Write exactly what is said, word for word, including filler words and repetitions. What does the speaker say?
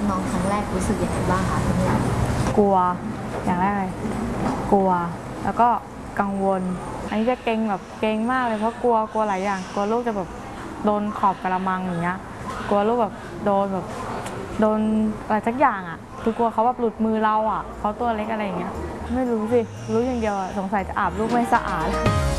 รับน้องครั้งแรกรู้สึกยังไงบ้างคะน้องหลังกลัวอย่างแรกเลยกลัวแล้วก็กังวลอันนี้จะเกรงแบบเกรงมากเลยเพราะกลัวกลัวหลายอย่างกลัวลูกจะแบบโดนขอบกระมังอย่างเงี้ยกลัวลูกแบบโดนแบบโดนอะไรสักอย่างอ่ะคือกลัวเขาแบบหลุดมือเราอ่ะเขาตัวเล็กอะไรอย่างเงี้ยไม่รู้สิรู้อย่างเดียวสงสัยจะอาบลูกไม่สะอาด